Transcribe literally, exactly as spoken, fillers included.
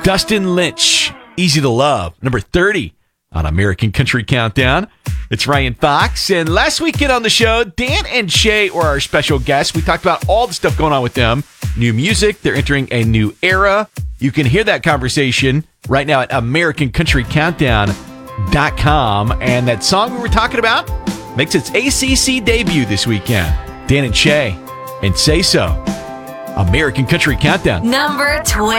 Dustin Lynch, Easy to Love, number thirty on American Country Countdown. It's Ryan Fox, and last weekend on the show, Dan and Shay were our special guests. We talked about all the stuff going on with them. New music, they're entering a new era. You can hear that conversation right now at American Country Countdown dot com, and that song we were talking about makes its A C C debut this weekend. Dan and Shay, and Say So. American Country Countdown. Number twenty.